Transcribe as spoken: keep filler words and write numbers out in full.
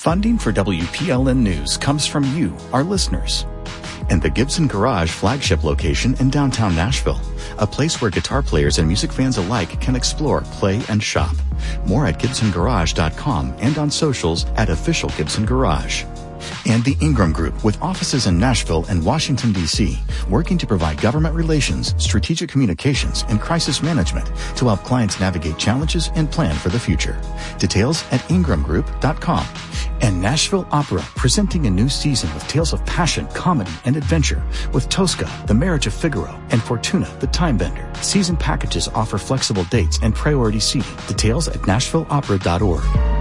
Funding for W P L N News comes from you, our listeners. And the Gibson Garage flagship location in downtown Nashville, a place where guitar players and music fans alike can explore, play, and shop. More at gibson garage dot com and on socials at Official Gibson Garage. And the Ingram Group, with offices in Nashville and Washington, D C, working to provide government relations, strategic communications, and crisis management to help clients navigate challenges and plan for the future. Details at ingram group dot com. And Nashville Opera, presenting a new season with tales of passion, comedy, and adventure with Tosca, The Marriage of Figaro, and Fortuna, the Time Bender. Season packages offer flexible dates and priority seating. Details at nashville opera dot org.